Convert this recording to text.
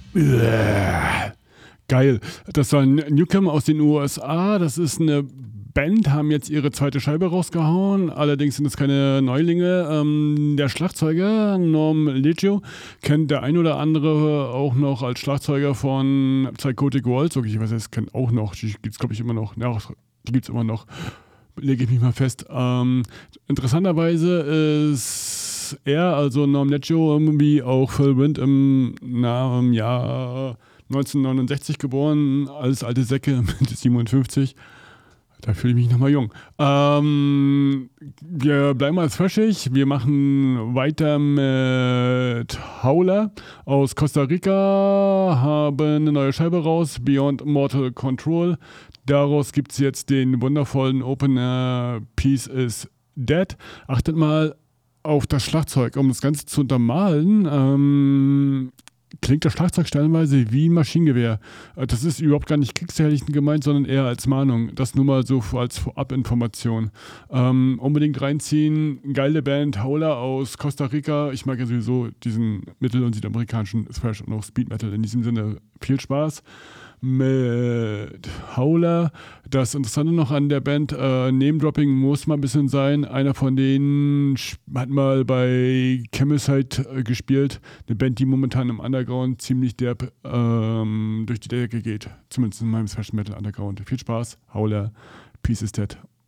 Geil. Das war ein Newcomer aus den USA. Das ist eine Band, haben jetzt ihre zweite Scheibe rausgehauen. Allerdings sind es keine Neulinge. Der Schlagzeuger Norm Liggio kennt der ein oder andere auch noch als Schlagzeuger von Psychotic Waltz. Okay, ich weiß, es kennt auch noch. Die gibt es, glaube ich, immer noch. Ja, die gibt es immer noch. Lege ich mich mal fest. Interessanterweise ist er, also Norm Liggio, wie auch Phil Wind im Jahr 1969 geboren, als alte Säcke mit 57. Da fühle ich mich nochmal jung. Wir bleiben mal fröschig. Wir machen weiter mit Howler aus Costa Rica, haben eine neue Scheibe raus, Beyond Mortal Control. Daraus gibt es jetzt den wundervollen Opener Peace is Dead. Achtet mal auf das Schlagzeug, um das Ganze zu untermalen. Klingt das Schlagzeug stellenweise wie ein Maschinengewehr. Das ist überhaupt gar nicht kriegsherrlichen gemeint, sondern eher als Mahnung. Das nur mal so als Vorabinformation. Unbedingt reinziehen. Geile Band, Howler aus Costa Rica. Ich mag ja sowieso diesen mittel- und südamerikanischen Thrash und auch Speed Metal. In diesem Sinne viel Spaß mit Howler. Das Interessante noch an der Band, Name-Dropping muss mal ein bisschen sein. Einer von denen hat mal bei Chemicide gespielt. Eine Band, die momentan im Underground ziemlich derb durch die Decke geht. Zumindest in meinem Thrash Metal Underground. Viel Spaß. Howler, Peace is Dead.